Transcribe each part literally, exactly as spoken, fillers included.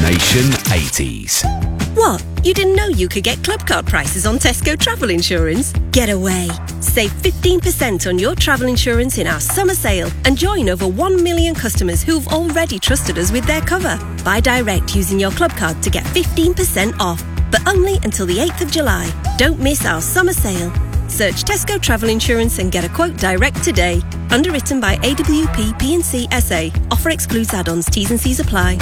Nation eighties. What? You didn't know you could get club card prices on Tesco travel insurance? Get away. Save fifteen percent on your travel insurance in our summer sale and join over one million customers who've already trusted us with their cover. Buy direct using your club card to get fifteen percent off, but only until the eighth of July. Don't miss our summer sale. Search Tesco Travel Insurance and get a quote direct today. Underwritten by A W P P and C S A. Offer excludes add-ons. T's and C's apply.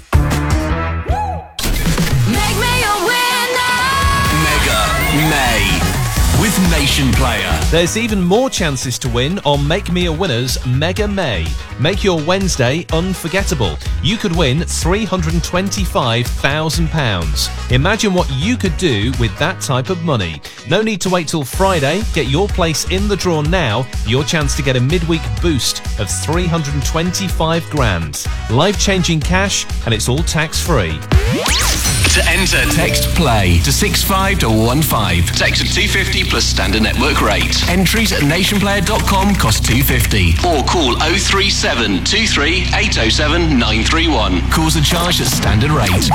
May with Nation Player. There's even more chances to win on Make Me a Winner's Mega May. Make your Wednesday unforgettable. You could win three hundred twenty-five thousand pounds. Imagine what you could do with that type of money. No need to wait till Friday. Get your place in the draw now. Your chance to get a midweek boost of three hundred twenty-five grand. Life-changing cash, and it's all tax-free. To enter, text PLAY to six five one one five. Text at two fifty plus standard network rate. Entries at nation player dot com cost two fifty. Or call oh three seven two three eight oh seven nine three one. Calls are charged at standard rate.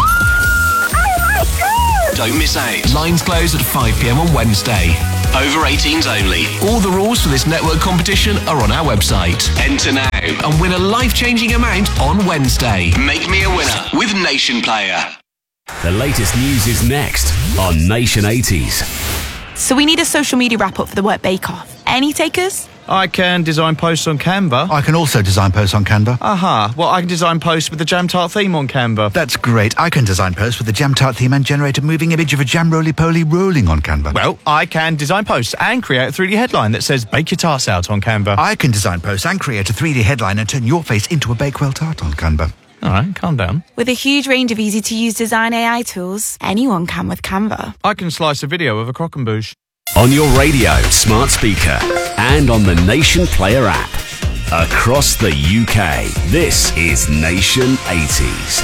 Don't miss out. Lines close at five p m on Wednesday. Over eighteens only. All the rules for this network competition are on our website. Enter now and win a life-changing amount on Wednesday. Make me a winner with Nation Player. The latest news is next on Nation eighties. So we need a social media wrap-up for the Work Bake-Off. Any takers? I can design posts on Canva. I can also design posts on Canva. Aha. Well, I can design posts with the Jam Tart theme on Canva. That's great. I can design posts with the Jam Tart theme and generate a moving image of a jam roly-poly rolling on Canva. Well, I can design posts and create a three D headline that says "Bake your tarts out" on Canva. I can design posts and create a three D headline and turn your face into a Bakewell tart on Canva. All right, calm down. With a huge range of easy-to-use design A I tools, anyone can with Canva. I can slice a video of a croquembouche. On your radio, smart speaker, and on the Nation Player app. Across the U K, this is Nation eighties.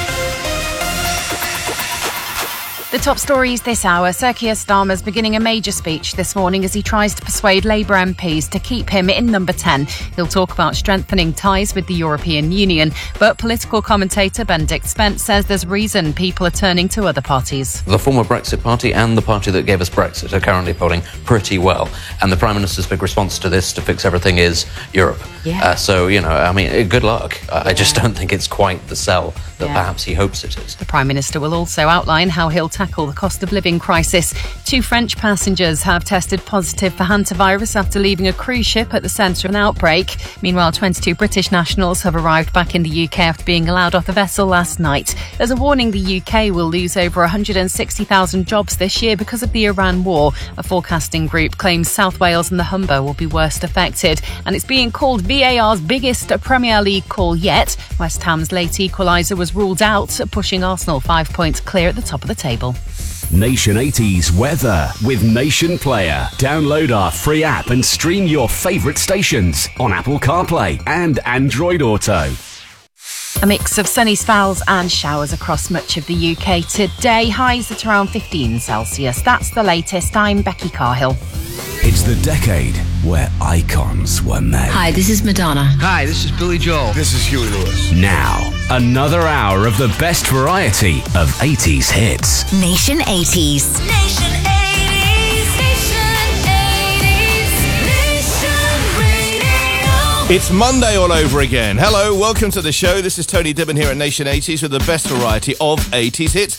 The top stories this hour. Sir Keir Starmer's beginning a major speech this morning as he tries to persuade Labour M Ps to keep him in number ten. He'll talk about strengthening ties with the European Union. But political commentator Benedict Spence says there's reason people are turning to other parties. The former Brexit party and the party that gave us Brexit are currently polling pretty well. And the Prime Minister's big response to this to fix everything is Europe. Yeah. Uh, so, you know, I mean, good luck. Uh, I just don't think it's quite the sell that yeah. perhaps he hopes it is. The Prime Minister will also outline how he'll tackle the cost of living crisis. Two French passengers have tested positive for hantavirus after leaving a cruise ship at the centre of an outbreak. Meanwhile, twenty-two British nationals have arrived back in the U K after being allowed off the vessel last night. There's a warning the U K will lose over one hundred sixty thousand jobs this year because of the Iran war. A forecasting group claims South Wales and the Humber will be worst affected. And it's being called V A R's biggest Premier League call yet. West Ham's late equaliser was ruled out, pushing Arsenal five points clear at the top of the table. Nation eighties weather with Nation Player. Download our free app and stream your favourite stations on Apple CarPlay and Android Auto. A mix of sunny spells and showers across much of the U K today. Highs at around fifteen Celsius. That's the latest. I'm Becky Carhill. It's the decade where icons were made. Hi, this is Madonna. Hi, this is Billy Joel. This is Huey Lewis. Now, another hour of the best variety of eighties hits. Nation eighties. Nation eighties. Nation eighties. Nation Radio. It's Monday all over again. Hello, welcome to the show. This is Tony Dibben here at Nation eighties with the best variety of eighties hits.